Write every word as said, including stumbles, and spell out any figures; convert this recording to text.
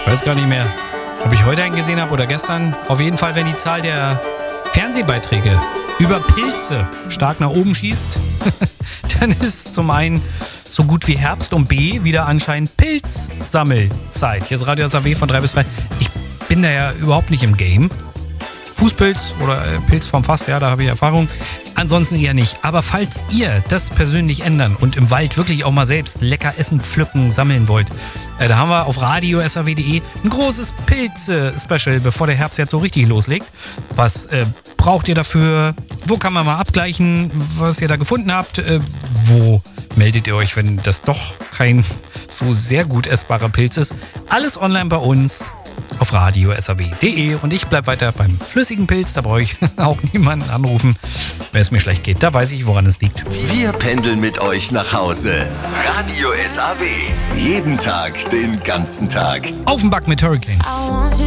weiß gar nicht mehr, ob ich heute einen gesehen habe oder gestern. Auf jeden Fall, wenn die Zahl der Fernsehbeiträge über Pilze stark nach oben schießt, dann ist zum einen so gut wie Herbst und B wieder anscheinend Pilzsammelzeit. Hier ist Radio S A W von drei bis drei. Ich bin da ja überhaupt nicht im Game. Fußpilz oder äh, Pilz vom Fass, ja, da habe ich Erfahrung. Ansonsten eher nicht. Aber falls ihr das persönlich ändern und im Wald wirklich auch mal selbst lecker essen, pflücken, sammeln wollt, äh, da haben wir auf radio s a w punkt de ein großes Pilze-Special, bevor der Herbst jetzt so richtig loslegt. Was äh, braucht ihr dafür? Wo kann man mal abgleichen, was ihr da gefunden habt? Äh, wo meldet ihr euch, wenn das doch kein so sehr gut essbarer Pilz ist? Alles online bei uns auf radio s a w punkt de und ich bleib weiter beim flüssigen Pilz. Da brauche ich auch niemanden anrufen, wenn es mir schlecht geht. Da weiß ich, woran es liegt. Wir pendeln mit euch nach Hause. Radio S A W. Jeden Tag, den ganzen Tag. Auf den Back mit Hurricane.